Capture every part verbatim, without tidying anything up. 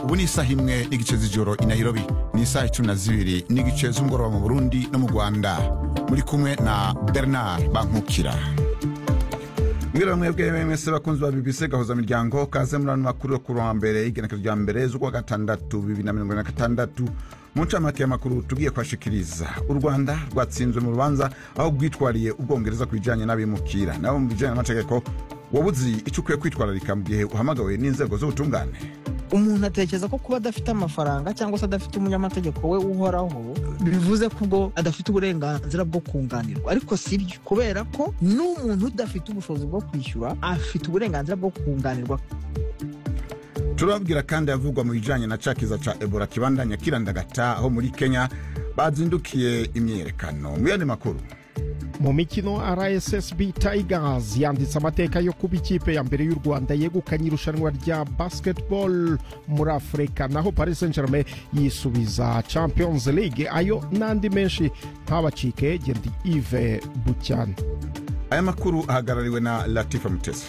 ubu ni isaha imwe n'igice z'ijoro i Nairobi, ni isaha icumi na zibiri n'igice z'umugoroba mu Burundi no mu Rwanda. Muri kumwe na Bernard Bankukira. Mwira mwebwe mwese bakunzi ba B B C gahuza miryango, kaze muri makuru yo kuwa mbere igenekerezo rya mbere z'ukwa gatandatu bibiri na mirongo ine na gatandatu. Mu ncamake y'amakuru tugiye kwashikiriza, u Rwanda rwatsinzwe mu rubanza aho gwitwariye Ubwongereza kubijanye n'abimukira. Nabo mu bijanye n'amategeko, wabuzi icyo ukwiye kwitwararika mu gihe uhamagawe n'inzego z'ubutungane. Umuntu atekereza ko kuba adafite amafaranga cyangwa se adafite umunyamategeko we uhoraho bivuze ko ubwo adafite uburenganzira bwo kunganirwa, ariko sibyo, kubera ko n'umuntu udafite ubushobozi bwo kwishyura afite uburenganzira bwo kunganirwa. Turabwira kandi yavugwa mu bijanye na cakiza ca Ebola kibandanya kirandagata aho muri Kenya bazindukiye imyerekano. Mu yandi makuru, mu mikino R S S B Tigers yanditse amateka yo kuba ikipe ya mbere y'u Rwanda yegukanye irushanwa rya basketball muri Afrika, naho Paris Saint-Germain yisubiza Champions League. Ayo nandi menshi ntabacike. Gendi Yves Bucyane. Aya makuru ahagarariwe na Latifa Mutesi.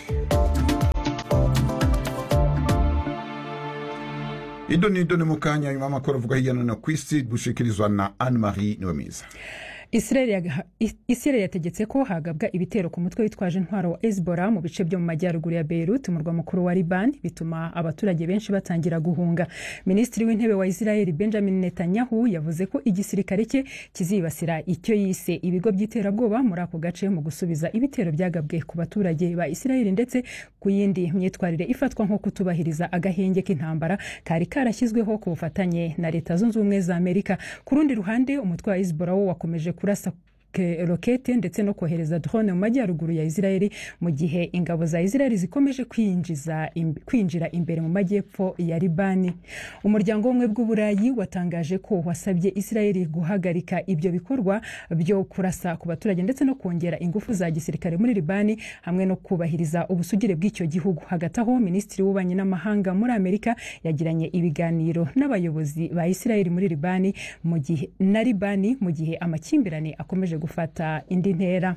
Idoni idoni mukanya nyuma makuru avuga hiyana na kwisi bushikirizwa na Anne-Marie Niwemiza. Israel yategetse ko hagabwa ibitero ku mutwe witwaje intwaro wa Hezbollah mu bice byo mu majyaruguru ya Beirut, umurwa mukuru wa Liban, bituma abaturage benshi batangira guhunga. Minisitiri w'intebe wa Israel Benjamin Netanyahu yavuze ko igisirikare cye kizibasira icyo yise ibigo by'iterabwoba muri ako gace mu gusubiza ibitero byagabwe ku baturage ba Israel, ndetse ku yindi myitwarire ifatwa nko kutubahiriza agahenge k'intambara kari karashyizweho ku bufatanye na Leta Zunze Ubumwe za Amerika. Ku rundi ruhande, umutwe wa Hezbollah wo wakomeje kurasa rokete ndetse no kohereza drone mu majyaruguru ya Israel, mu gihe ingabo za Israel zikomeje kwinjiza imb- kwinjira imbere mu majyepfo ya Libani. Umuryango w'ubumwe bw'Uburayi watangaje ko wasabye Israel guhagarika ibyo bikorwa byo kurasa ku baturage ndetse no kongera ingufu za gisirikare muri Libani hamwe no kubahiriza ubusugire bw'icyo gihugu. Hagati aho, Minisitiri w'Ububanyi n'Amahanga muri Amerika yagiranye ibiganiro n'abayobozi ba Israel muri Libani mu gihe na Libani mu gihe amakimbirane akomeje gufata indi ntera.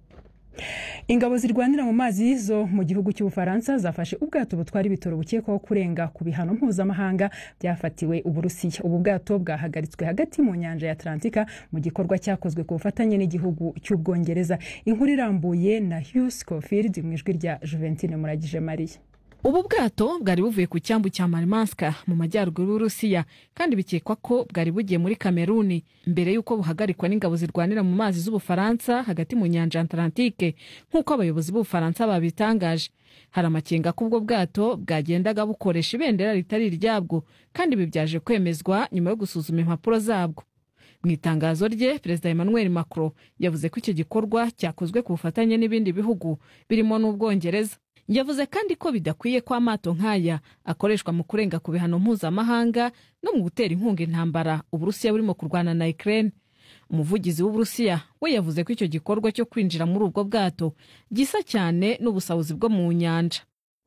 Ingabo zirwanira mu mazi zo mu gihugu cy'Ubufaransa zafashe ubwato butwara ibitoro bukekwaho kurenga ku bihano mpuzamahanga byafatiwe Uburusiya. Ubu bwato bwahagaritswe hagati mu nyanja ya Atlantika mu gikorwa cyakozwe ku bufatanye n'igihugu cy'Ubwongereza. Inkuru irambuye na Hugh Schofield mu ijwi rya Juventine Muragije Marie. Ubu bwato bwari buvuye ku cyambu cya Murmansk mu majyaruguru y'Uburusiya, kandi bikekwa ko bwari bugiye muri Kameruni mbere y'uko buhagarikwa n'ingabo zirwanira mu mazi z'Ubufaransa hagati mu nyanja Atlantique, nk'uko abayobozi b'Ubufaransa babitangaje. Hari amakenga ko ubwo bwato bwagendaga bukoresha ibendera ritari iryabwo, kandi bibyaje kwemezwa nyuma yo gusuzuma impapuro zabwo. Mu itangazo rye, Perezida Emmanuel Macron yavuze ko icyo gikorwa cyakozwe ku bufatanye n'ibindi bihugu birimo n'Ubwongereza. Yavuze kandi ko bidakwiye ko amato nk'aya akoreshwa mu kurenga ku bihano mpuzamahanga no mu gutera inkunga intambara Uburusiya burimo kurwana na Ukraine. Umuvugizi w'Uburusiya we yavuze ko icyo gikorwa cyo kwinjira muri ubwo bwato gisa cyane n'ubusahuzi bwo mu nyanja.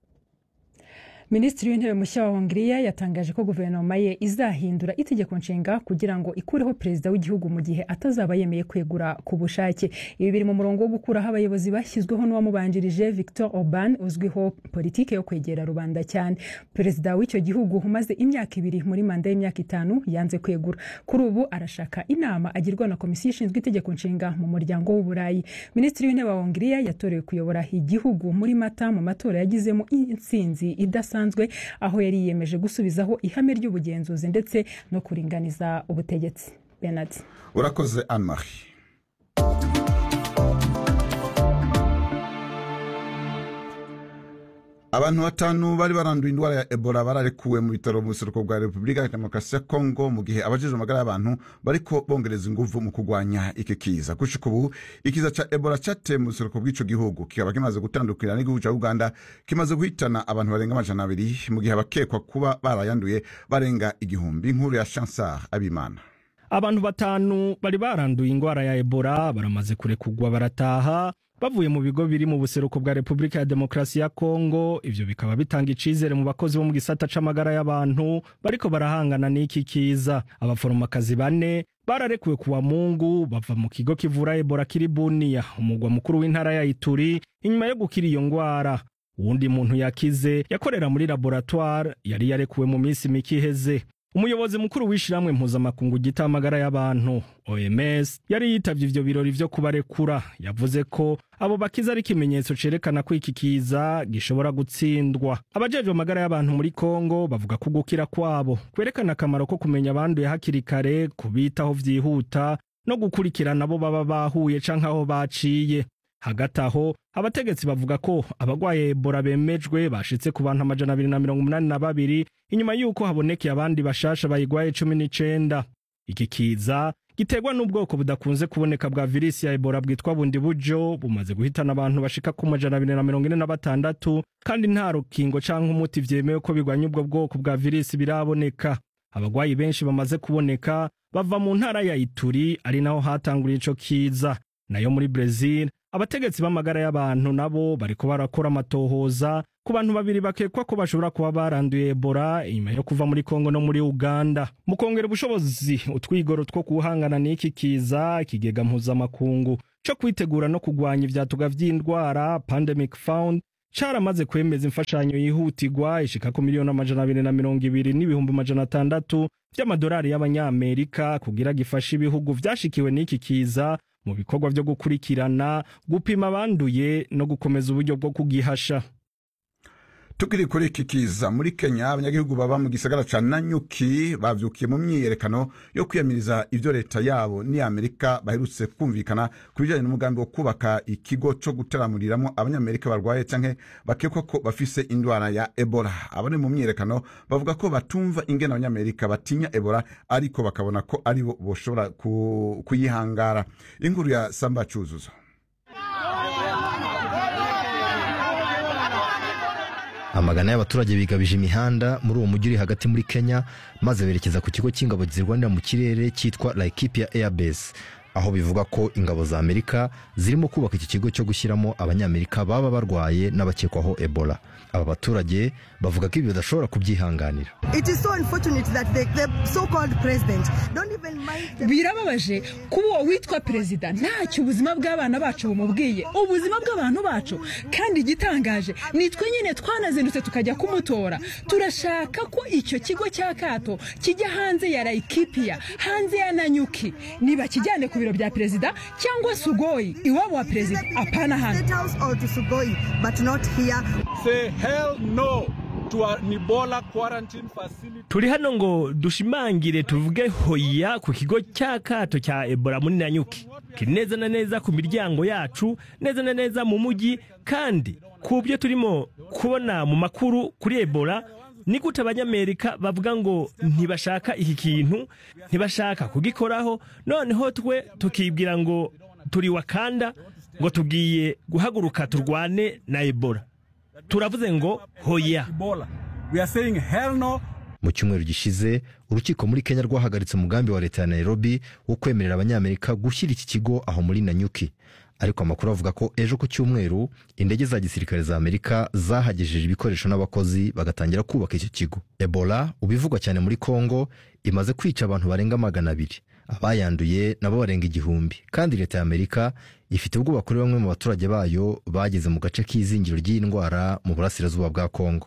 Minisitiri w'intebe mushya wa Hongiriya yatangaje ko guverinoma ye izahindura itegeko nshinga kugira ngo ikureho perezida w'igihugu mu gihe atazaba yemeye kwegura ku bushake. Ibi biri mu murongo wo gukuraho abayobozi bashyizweho n'uwamubanjirije Viktor Orban uzwiho politike yo kwegera rubanda cyane. Perezida w'icyo gihugu umaze imyaka ibiri muri manda y'imyaka itanu yanze kwegura. Kuri ubu arashaka inama agirwa na komisiyo ishinzwe itegeko nshinga mu muryango w'Uburayi. Minisitiri w'intebe wa Hongiriya yatorewe kuyobora igihugu muri Mata mu matora yagizemo intsinzi idasa aho yari yiyemeje gusubizaho ihame ry'ubugenzuzi ndetse no kuringaniza ubutegetsi. Bernard. Urakoze Anne-Marie. Abantu batanu bari baranduye indwara ya Ebola bararekuwe mu bitaro mu buseruko bwa Repubulika ya Demokarasi ya Kongo mu gihe abajejwe amagara y'abantu bariko bongereza ingufu mu kurwanya iki kiza. Gushika ubu ikiza ca Ebola cateye mu buseruko bw'ico gihugu kikaba kimaze gutandukira n'igihugu ca Uganda, kimaze guhitana abantu barenga amajana abiri mu gihe abakekwa kuba barayanduye barenga igihumbi. Inkuru ya Chansar Abimana. Abantu batanu bari baranduye indwara ya Ebola baramaze kurekugwa barataha bavuye mu bigo biri mu buseruko bwa Repubulika ya Demokarasi ya Kongo. Ivyo bikaba bitanga icizere mu bakozi bo mu gisata c'amagara y'abantu bariko barahangana n'iki kiza. Abaforomakazi bane bararekuwe kuwa Mungu bava mu kigo kivura Ebola kiri Bunia, umugwa mukuru w'intara ya Ituri, inyuma yo gukira iyo ngwara. uwundi muntu yakize yakorera muri laboratoire yari yarekuwe mu minsi mike iheze. Umuyobozi mukuru w'ishiramwe mpuzamakungu gita amagara y'abantu O M S yari yitavye ivyo birori vyo kubarekura. Yavuze ko abo bakiza ari ikimenyetso cerekana ko iki kiza gishobora gutsindwa. Abajejwe amagara y'abantu muri Kongo bavuga ko gukira kwabo kwerekana akamaro ko kumenya abanduye hakiri kare, kubitaho vyihuta no gukurikirana abo baba bahuye canke aho baciye. Hagati aho abategetsi bavuga ko abagwaye Ebola bemejwe bashitse ku bantu amajana abiri na mirongo umunani na babiri inyuma yuko habonekeye abandi bashasha bayigwaye cumi n'icenda. Iki kiza giterwa n'ubwoko budakunze kuboneka bwa virisi ya Ebola bwitwa bundi bujo, bumaze guhitana abantu bashika ku majana abiri na mirongo ine na batandatu kandi nta rukingo canke umuti vyemewe ko bigwanya ubwo bwoko bwa virisi biraboneka. Abagwayi benshi bamaze kuboneka bava mu ntara ya Ituri ari naho hatanguriye ico kiza. Nayo muri Brazil abategetsi b'amagara y'abantu nabo bariko barakora amatohoza ku bantu babiri bakekwa ko bashobora kuba baranduye Ebola inyuma yo kuva muri Kongo no muri Uganda. Mu kongera ubushobozi utwigoro two kuhangana n'iki kiza, ikigega mpuzamakungu co kwitegura no kugwanya ivyatuga vy'indwara Pandemic Fund caramaze kwemeza imfashanyo yihutirwa ishika ku miliyoni amajana abiri na mirongo ibiri n'ibihumbi amajana atandatu vy'amadolari y'abanyamerika kugira gifasha ibihugu vyashikiwe n'iki kiza mu bikorwa vyo gukurikirana, gupima abanduye no gukomeza uburyo bwo kugihasha. Tukiri kuri iki kiza muri Kenya, abanyagihugu baba mu gisagara ca Nanyuki bavyukiye mu myiyerekano yo kwiyamiriza ivyo leta yabo ni Amerika baherutse kumvikana kubijanye n'umugambi wo kubaka ikigo co guteramuriramo abanyamerika barwaye canke bakekwa ko bafise indwara ya Ebola. Abone mu myiyerekano bavuga ko batumva ingene abanyamerika batinya Ebola ariko bakabona ko ari bo boshobora kuyihangara. Inkuru ya Samba Cyuzuzo. Amagana y'abaturage bigabije imihanda muri uwo mujyi uri hagati muri Kenya maze berekeza ku kigo cy'ingabo zirwanira mu kirere cyitwa Laikipia Air Base, aho bivuga ko ingabo za Amerika zirimo kubaka iki kigo cyo gushyiramo abanyamerika baba barwaye n'abakekwaho Ebola. Aba baturage bavuga ko ibi badashobora kubyihanganira. It is so unfortunate that the, the so-called president don't even mind them. Birababaje kuba uwo witwa perezida ntacyo ubuzima bw'abana bacu bumubwiye, ubuzima bw'abantu bacu, kandi igitangaje nitwe nyine twanazindutse tukajya kumutora. Turashaka ko icyo kigo cya Kato kijya hanze ya Laikipia, hanze ya Nanyuki, niba kijyane ku biro bya perezida cyangwa Sugoi iwabo wa perezida, apana hano. State House or to Sugoi, but not here. Say hell no to an Ebola quarantine facility. Turi hano ngo dushimangire tuvuge hoya ku kigo cya Kato cya Ebola muri Nanyuki. Kiri neza na neza ku miryango yacu, neza na neza mu mujyi, kandi kubyo turimo kubona mu makuru kuri Ebola ni gute abanyamerika bavuga ngo ntibashaka iki kintu, ntibashaka kugikoraho, noneho twe tukibwira ngo turi Wakanda, ngo tugiye guhaguruka turwane na Ebola. Turavuze ngo hoya. We are saying hell no. Mu cyumweru gishize urukiko muri Kenya rwahagaritse umugambi wa leta ya Nairobi wo kwemerera abanyamerika gushyira iki kigo aho muri Nanyuki. Ariko amakuru avuga ko ejo ku cyumweru indege za gisirikare za Amerika zahagejeje ibikoresho n'abakozi bagatangira kubaka icyo kigo. Ebola ubivugwa cyane muri Kongo imaze kwica abantu barenga magana abiri. Abayanduye nabo barenga igihumbi, kandi leta ya Amerika ifite ubwoba kuri bamwe mu baturage bayo bageze mu gace k'izingiro ry'indwara mu burasirazuba bwa Kongo.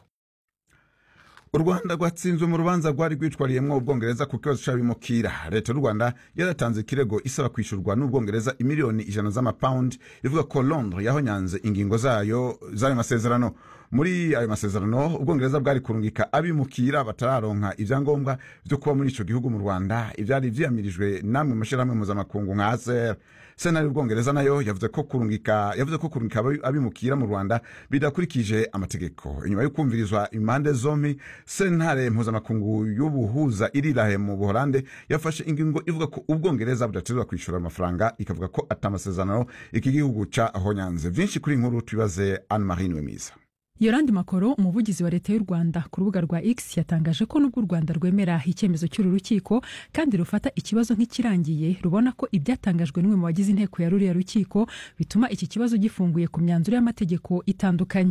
U Rwanda rwatsinzwe mu rubanza rwari rwitwariyemwo Ubwongereza ku kibazo c'abimukira. Leta y'u Rwanda yaratanze ikirego isaba kwishurwa n'Ubwongereza imiliyoni ijana z'amapaundi, ivuga ko Londres yahonyanze ingingo zayo z'ayo masezerano. Muri ayo masezerano Ubwongereza bwari kurungika abimukira batararonka ivyangombwa byo kuba muri ico gihugu mu Rwanda, ivyari vyamirijwe namwe mashirahamwe mpuzamakungu nka A S E R. Sena y'Ubwongereza nayo yavuze ko kurungika yavuze ko kurungika abimukira mu Rwanda bidakurikije amategeko. Inyuma yo kumvirizwa impande zombi, sentare mpuzamakungu y'ubuhuza irirahe mu Buholande yafashe ingingo ivuga ko Ubwongereza budatezwa kwishura amafaranga, ikavuga ko atamasezerano iki gihugu ca ahonyanze. Vyinshi kuri inkuru tubibaze Anne-Marie Nwemiza. Yorandi Makoro, umuvugizi wa leta y'u Rwanda, ku rubuga rwa X yatangaje ko nubwo u Rwanda rwemera icyemezo cy'uru rukiko kandi rufata ikibazo nk'ikirangiye, rubona ko ibyatangajwe n'umwe mu bagize inteko ya ruriya rukiko bituma iki kibazo gifunguye ku myanzuro y'amategeko itandukanye.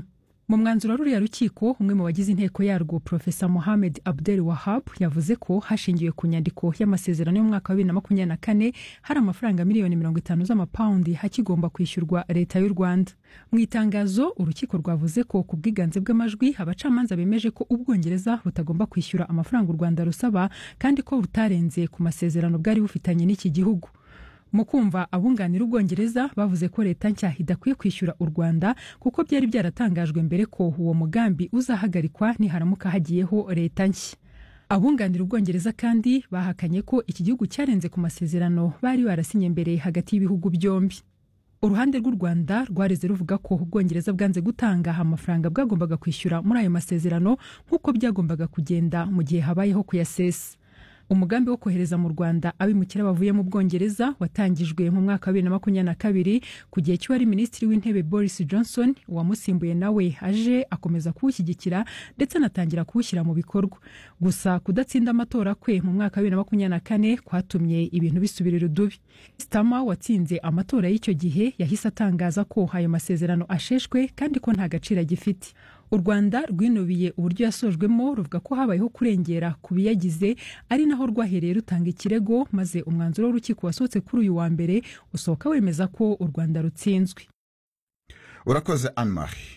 mu mwanzuro wa ruriya rukiko umwe mu bagize inteko yarwo Profesa Mohamed Abdel Wahab yavuze ko hashingiwe ku nyandiko y'amasezerano y'umwaka wa bibiri na makumyabiri na kane hari amafaranga miliyoni mirongo itanu z'amapawundi hakigomba kwishyurwa leta y'u Rwanda. Mu itangazo urukiko rwavuze ko ku bwiganze bw'amajwi abacamanza bemeje ko Ubwongereza butagomba kwishyura amafaranga u Rwanda rusaba kandi ko rutarenze ku masezerano bwari bufitanye n'iki gihugu. Mu kumva abunganira Ubwongereza bavuze ko leta nshya idakwiye kwishyura u Rwanda kuko byari byaratangajwe mbere ko uwo mugambi uzahagarikwa niharamuka hagiyeho leta nshya. Abunganira Ubwongereza kandi bahakanye ko iki gihugu cyarenze ku masezerano bari barasinye mbere hagati y'ibihugu byombi. Uruhande rw'u Rwanda rwareze ruvuga ko Ubwongereza bwanze gutanga amafaranga bwagombaga kwishyura muri ayo masezerano nk'uko byagombaga kugenda mu gihe habayeho kuyasesa. Umugambi wo kohereza mu Rwanda abimukira bavuye mu Bwongereza watangijwe mu mwaka wa bibiri na makumyabiri na kabiri ku gihe cy'uwari Minisitiri w'Intebe Boris Johnson, uwamusimbuye nawe aje akomeza kuwushyigikira ndetse anatangira kuwushyira mu bikorwa. Gusa kudatsinda amatora kwe mu mwaka wa bibiri na makumyabiri na kane kwatumye ibintu bisubira irudubi. Starmer watsinze amatora y'icyo gihe yahise atangaza ko ayo masezerano asheshwe kandi ko nta gaciro agifite. U Rwanda rwinubiye uburyo yasojwemo ruvuga ko habayeho kurengera ku biyagize ari naho rwahereye rutanga ikirego maze umwanzuro w'urukiko wasohotse kuri uyu wa mbere usohoka wemeza ko u Rwanda rutsinzwe. Urakoze Anne-Marie.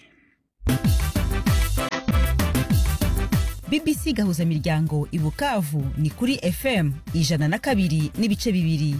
B B C gahuza miryango i Bukavu ni kuri F M ijana na kabiri n'ibice bibiri.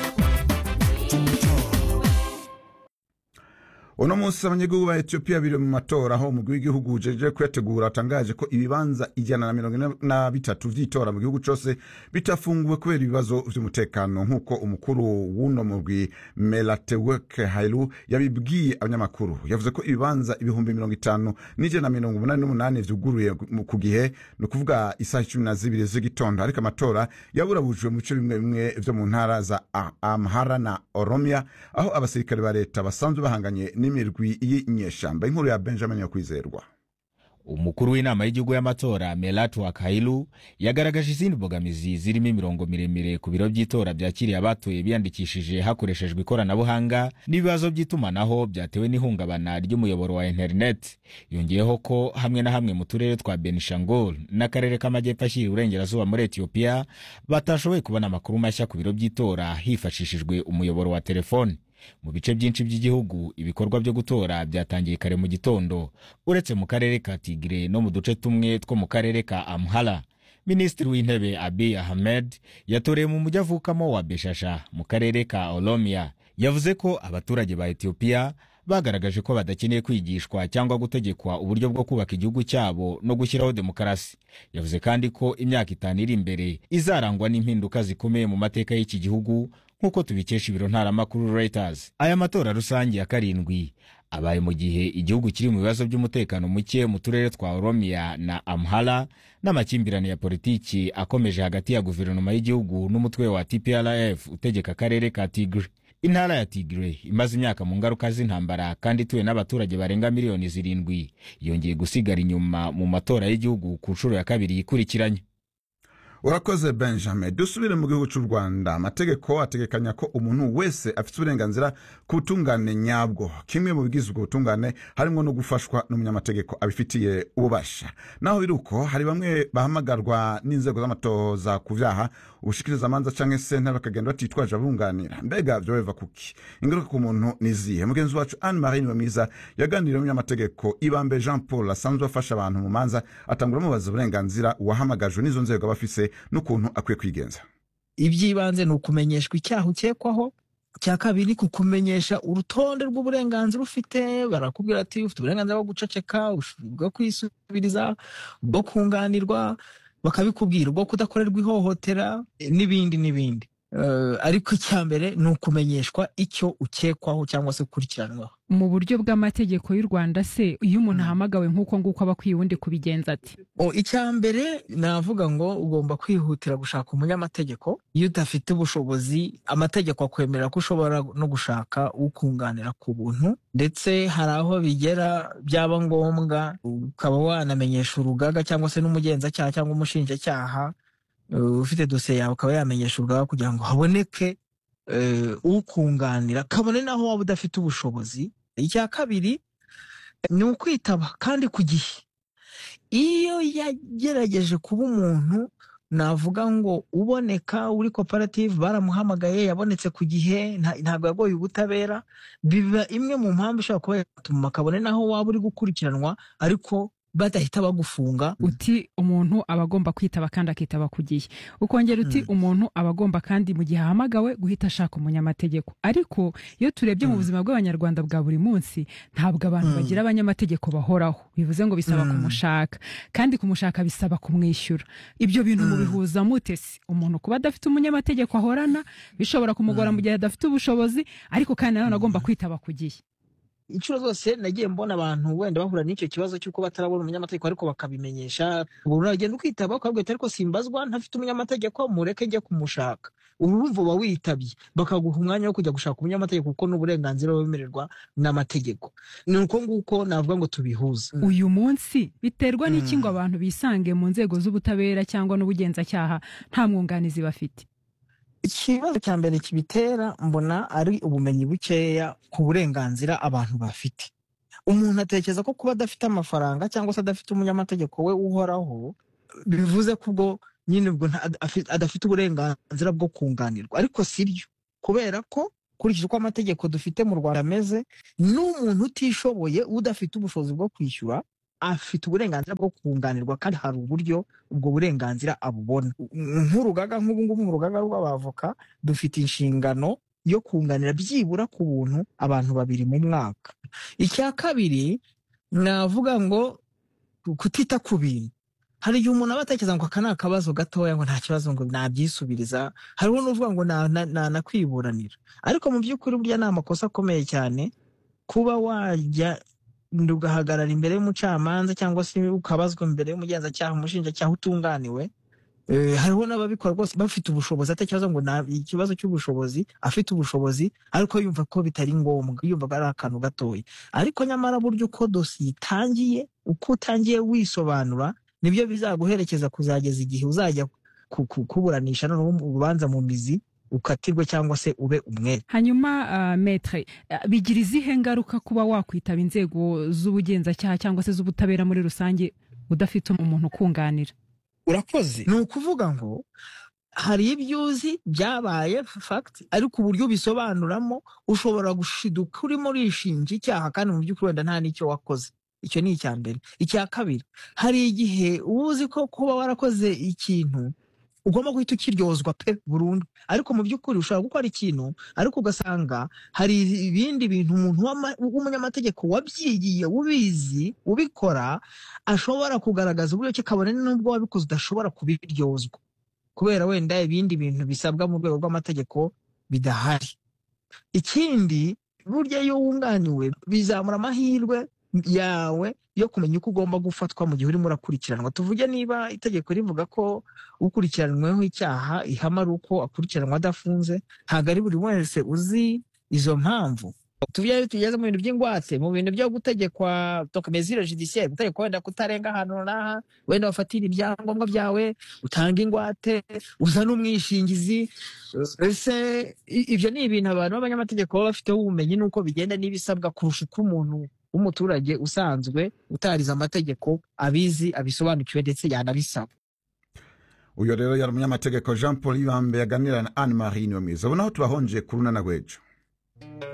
Uno munsi abanyagihugu ba Ethiopia biri mu matora aho umugwi w'igihugu ujeje kwitegura atangaje ko ibibanza ijana na mirongo ine na bitatu vy'itora mu gihugu cyose bitafunguwe kubera ibibazo vy'umutekano nk'uko umukuru w'uno mugwi Melatewek Hailu yabibwiye abanyamakuru. Yavuze ko ibibanza ibihumbi mirongo itanu n'ijana na mirongo umunani n'umunani vyuguruye ku gihe no kuvuga isaha cumi na zibiri z'igitondo, ariko amatora yaburabujwe mu bice bimwe bimwe vyo mu ntara za Amhara na Oromia aho abasirikare ba leta basanzwe bahanganye n'imirwi y'inyeshamba. Inkuru ya Benjamin yo kwizerwa. Umukuru w'inama y'igihugu y'amatora Melatewek Hailu yagaragaje izindi mbogamizi zirimo imirongo miremire ku biro by'itora byakiriye abatoye biyandikishije hakoreshejwe ikoranabuhanga n'ibibazo by'itumanaho byatewe n'ihungabana ry'umuyoboro wa internet. Yongeyeho ko hamwe na hamwe mu turere twa Benishangul n'akarere k'amajyepfo ashyira uburengerazuba muri Ethiopia batashoboye kubona amakuru mashya ku biro by'itora hifashishijwe umuyoboro wa telefone. Mu bice byinshi by'igihugu ibikorwa byo gutora byatangiye kare mu gitondo uretse mu karere ka Tigre no mu duce tumwe two mu karere ka Amhara. Minisitiri w'Intebe Abiy Ahmed yatoreye mu mujyi avukamo wa Beshasha mu karere ka Oromia. Yavuze ko abaturage ba Ethiopia bagaragaje ko badakeneye kwigishwa cyangwa gutegekwa uburyo bwo kubaka igihugu cyabo no gushyiraho demokarasi. Yavuze kandi ko imyaka itanu iri imbere izarangwa n'impinduka zikomeye mu mateka y'iki gihugu nk'uko tubikesha ibiro ntaramakuru Reuters. Aya matora rusange ya karindwi abaye mu gihe igihugu kiri mu bibazo by'umutekano muke mu turere twa Oromia na Amhara n'amakimbirane ya politiki akomeje hagati ya guverinoma y'igihugu n'umutwe wa T P L F utegeka akarere ka Tigre. Intara ya Tigre imaze imyaka mu ngaruka z'intambara kandi ituwe n'abaturage barenga miliyoni zirindwi yongeye gusigara inyuma mu matora y'igihugu ku nshuro ya kabiri yikurikiranye. Urakoze Benjamin. Dusubire mu gihugu cy'u Rwanda. Amategeko ategekanya ko umuntu wese afite uburenganzira ku butungane nyabwo. Kimwe mu bigize ubwo butungane harimo no gufashwa n'umunyamategeko abifitiye ububasha. Naho biruko hari bamwe bahamagarwa n'inzego z'amatoza ku vyaha ubushikiriza amanza canke sentare bakagenda batitwaje abunganira. Mbega byo biva kuki? Ingaruka ku muntu nizihe? Mugenzi wacu Anne-Marie Niwemiza yaganiriye n'umunyamategeko Ibambe Jean Paul asanzwe afasha abantu mu manza atangura mubaza uburenganzira uwahamagajwe n'izo nzego bafise n'ukuntu akwiye kwigenza. Ibyibanze ni ukumenyeshwa icyaha ukekwaho, cya kabiri kukumenyesha urutonde rw'uburenganzira ufite. Barakubwira ati ufite uburenganzira bwo guceceka, bwo kwisubiriza, bwo kunganirwa, bakabikubwira bwo kudakorerwa ihohotera n'ibindi n'ibindi. Uh, ariko icyambere ni ukumenyeshwa icyo ukekwaho cyangwa se ukurikiranwaho. Mu buryo bw'amategeko y'u Rwanda se iyo umuntu ahamagawe nk'uko nguko aba kwiyundi kubigenza ati? O icyambere navuga ngo ugomba kwihutira gushaka umunyamategeko. Iyo udafite ubushobozi amategeko akwemera ko ushobora no gushaka ukunganira ku buntu, ndetse hari aho bigera byaba ngombwa ukaba wanamenyesha urugaga cyangwa se n'umugenzacyaha cyangwa umushinjacyaha ufite dosiye yawe ukaba yamenyesha urugaga kugira ngo haboneke ukunganira kabone naho waba udafite ubushobozi. Icya kabiri ni ukwitaba kandi ku gihe. Iyo yagerageje kuba umuntu navuga ngo uboneka uri koperative baramuhamagaye yabonetse ku gihe ntabwo yagoye ubutabera, biba imwe mu mpamvu ishobora kuba yatuma kabone naho waba uri gukurikiranwa ariko badahita bagufunga. Uti umuntu abagomba kwitaba kandi akitaba ku gihe, ukongera uti mm. umuntu abagomba kandi mu gihe ahamagawe guhita ashaka umunyamategeko. Ariko iyo turebye mm. mu buzima bw'abanyarwanda bwa buri munsi ntabwo abantu mm. bagira abanyamategeko bahoraho, bivuze ngo bisaba mm. kumushaka, kandi kumushaka bisaba kumwishyura. Ibyo bintu mm. mubihuza mutesi umuntu kuba adafite umunyamategeko ahorana bishobora kumugora mm. mu gihe adafite ubushobozi, ariko kandi nawe agomba kwitaba ku gihe. Inshuro zose nagiye mbona abantu wenda bahura n'icyo kibazo cy'uko batarabona umunyamategeko ariko bakabimenyesha, ubu uragenda ukitaba ukabwira ariko simbazwa ntafite umunyamategeko mureke njye kumushaka. Urumva uba witabye bakaguha umwanya wo kujya gushaka umunyamategeko kuko n'uburenganzira wemererwa n'amategeko. Ni uko nguko navuga ngo tubihuza. Uyu munsi biterwa n'iki ngo abantu bisange mu nzego z'ubutabera cyangwa n'ubugenzacyaha nta mwunganizi bafite? Ikibazo cya mbere kibitera mbona ari ubumenyi bukeya ku burenganzira abantu bafite. Umuntu atekereza ko kuba adafite amafaranga cyangwa se adafite umunyamategeko we uhoraho bivuze ko ubwo nyine ubwo adafite uburenganzira bwo kunganirwa, ariko sibyo, kubera ko kurikije uko amategeko dufite mu Rwanda ameze, n'umuntu utishoboye udafite ubushobozi bwo kwishyura afite uburenganzira bwo kunganirwa, kandi hari uburyo ubwo burenganzira abubona. Nk'urugaga nk'ubu ngubu mu rugaga rw'abavoka dufite inshingano yo kunganira byibura ku buntu abantu babiri mu mwaka. Icya kabiri navuga ngo kutita ku bintu. Hari igihe umuntu aba atekereza ngo aka ni akabazo gatoya ngo nta kibazo ngo nabyisubiriza, hariho n'uvuga ngo nakwiburanira, ariko mu by'ukuri burya ni amakosa akomeye cyane kuba wajya ugahagarara imbere y'umucamanza cyangwa se ukabazwa imbere y'umugenzacyaha umushinjacyaha utunganiwe. E, hariho n'ababikora rwose bafite ubushobozi, atekereza ngo nta ikibazo cy'ubushobozi, afite ubushobozi ariko yumva ko bitari ngombwa, yumva ari akantu gatoya. Ariko nyamara buryo uko dosiye itangiye, uko utangiye wisobanura nibyo bizaguherekeza kuzageza igihe uzajya kuburanisha no urubanza mu mizi ukatirwe cyangwa se ube umwere. Hanyuma uh, maître uh, bigira izihe ngaruka kuba wakwitaba inzego z'ubugenzacyaha cyangwa se z'ubutabera muri rusange udafite umuntu kunganira? Urakoze. Ni ukuvuga ngo hari ibyuzi byabaye fact, ariko uburyo bisobanuramo ushobora gushiduka urimo rishinja icyaha kandi mu by'ukuri wenda nta n'icyo wakoze. Icyo ni icya mbere. Icya kabiri, hari igihe uzi ko kuba warakoze ikintu ugomba guhita ukiryozwa pe burundu, ariko mu by'ukuri ushobora gukora ikintu ariko ugasanga hari ibindi bintu umuntu w'umunyamategeko wabyigiye ubizi ubikora ashobora kugaragaza uburyo kikabone n'ubwo wabikoze udashobora kubiryozwa kubera wenda ibindi bintu bisabwa mu rwego rw'amategeko bidahari. Ikindi, burya iyo wunganiwe bizamura amahirwe yawe yo kumenya uko ugomba gufatwa mu gihe urimo urakurikiranwa. Tuvuge niba itegeko rivuga ko ukurikiranweho icyaha ihama ari uko akurikiranwa adafunze, ntabwo ari buri wese uzi izo mpamvu. Tuvuge tugeze mu bintu by'ingwate, mu bintu byo gutegekwa donc mesure judiciaire, gutegekwa wenda kutarenga ahantu runaka, wenda wafatira ibyangombwa byawe, utanga ingwate, uzana umwishingizi. Ese ibyo ni ibintu abantu b'abanyamategeko baba bafiteho ubumenyi n'uko bigenda n'ibisabwa kurusha uko umuntu umuturage usanzwe utariza amategeko abizi abisobanukiwe ndetse yanabisaba. Uyo rero yari umunyamategeko Jean Paul Ibambe yaganira na Anne Marie Nyomwiza. Ubu naho tubahonje kuruna na gwejo.